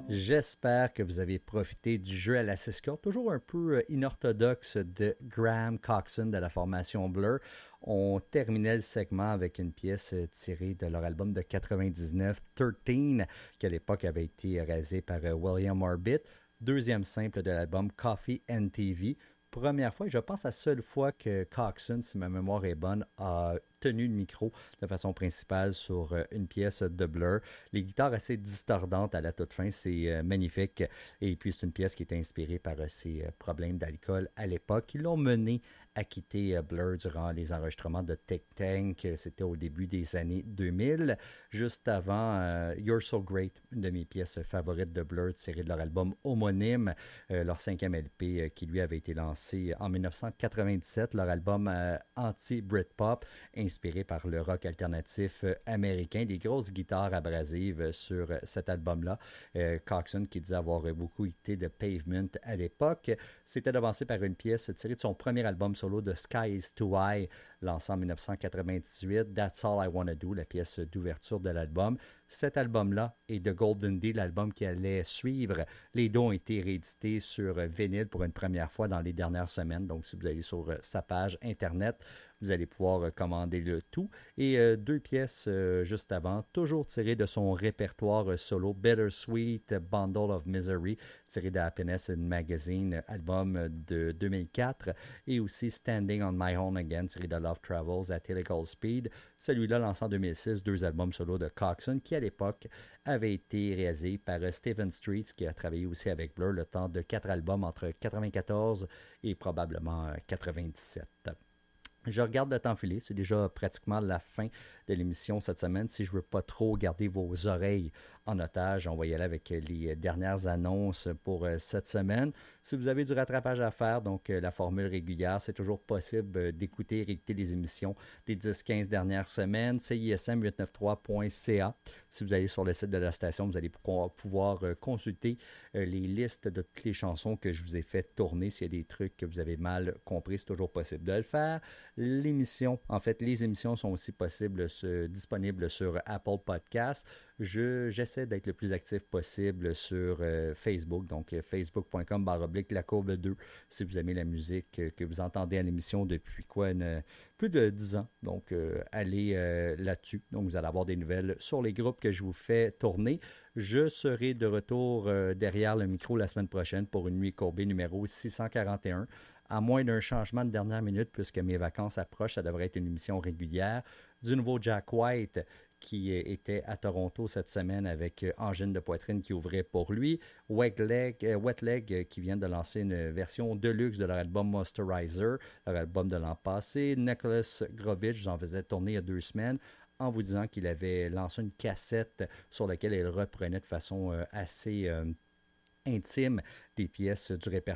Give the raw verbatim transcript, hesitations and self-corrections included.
J'espère que vous avez profité du jeu à la six cordes, toujours un peu euh, inorthodoxe de Graham Coxon de la formation Blur. On terminait le segment avec une pièce euh, tirée de leur album de quatre-vingt-dix-neuf, treize, qui à l'époque avait été réalisé par euh, William Orbit. Deuxième simple de l'album Coffee and T V. Première fois, et je pense la seule fois que Coxon, si ma mémoire est bonne, a tenu le micro de façon principale sur euh, une pièce de Blur. Les guitares assez distordantes à la toute fin, c'est euh, magnifique. Et puis c'est une pièce qui est inspirée par euh, ses euh, problèmes d'alcool à l'époque qui l'ont mené à quitter euh, Blur durant les enregistrements de Tech Tank. C'était au début des années deux mille, juste avant euh, You're So Great, une de mes pièces favorites de Blur tirée de leur album homonyme, euh, leur cinquième L P euh, qui lui avait été lancé en dix-neuf cent quatre-vingt-dix-sept, leur album euh, anti-Britpop inspiré par le rock alternatif euh, américain, des grosses guitares abrasives euh, sur euh, cet album-là. Euh, Coxon, qui disait avoir euh, beaucoup écouté de Pavement à l'époque, s'était devancé par une pièce tirée de son premier album solo de Sky is Too High, lancé en dix-neuf cent quatre-vingt-dix-huit, That's All I Wanna Do, la pièce d'ouverture de l'album. Cet album-là et The Golden Day, l'album qui allait suivre, les deux ont été réédités sur euh, vinyle pour une première fois dans les dernières semaines. Donc, si vous allez sur euh, sa page Internet, vous allez pouvoir euh, commander le tout. Et euh, deux pièces euh, juste avant, toujours tirées de son répertoire euh, solo, Bittersweet Bundle of Misery, tiré de Happiness in Magazine, album de deux mille quatre, et aussi Standing on My Own Again, tiré de Love Travels at Helical Speed. Celui-là lancé en deux mille six, deux albums solo de Coxon, qui à l'époque avait été réalisé par euh, Stephen Streets, qui a travaillé aussi avec Blur le temps de quatre albums entre quatre-vingt-quatorze et probablement euh, quatre-vingt-dix-sept. Je regarde le temps filer, c'est déjà pratiquement la fin de l'émission cette semaine. Si je ne veux pas trop garder vos oreilles en otage, on va y aller avec les dernières annonces pour cette semaine. Si vous avez du rattrapage à faire, donc la formule régulière, c'est toujours possible d'écouter et réécouter les émissions des dix quinze dernières semaines. C I S M huit cent quatre-vingt-treize point C A. Si vous allez sur le site de la station, vous allez pouvoir consulter les listes de toutes les chansons que je vous ai fait tourner. S'il y a des trucs que vous avez mal compris, c'est toujours possible de le faire. L'émission, en fait, les émissions sont aussi possibles, euh, disponibles sur Apple Podcasts. Je, j'essaie d'être le plus actif possible sur euh, Facebook, donc euh, facebook point com barre oblique la courbe deux. Si vous aimez la musique euh, que vous entendez à l'émission depuis quoi, une, plus de dix ans, donc euh, allez euh, là-dessus. Donc vous allez avoir des nouvelles sur les groupes que je vous fais tourner. Je serai de retour euh, derrière le micro la semaine prochaine pour une nuit courbée numéro six cent quarante et un. À moins d'un changement de dernière minute, puisque mes vacances approchent, ça devrait être une émission régulière. Du nouveau Jack White, qui était à Toronto cette semaine avec Angine de poitrine qui ouvrait pour lui. Wet Leg, euh, Wet Leg euh, qui vient de lancer une version deluxe de leur album Moisturizer, leur album de l'an passé. Nicholas Grovich, j'en faisais tourner il y a deux semaines en vous disant qu'il avait lancé une cassette sur laquelle il reprenait de façon euh, assez... Euh, intime des pièces du répertoire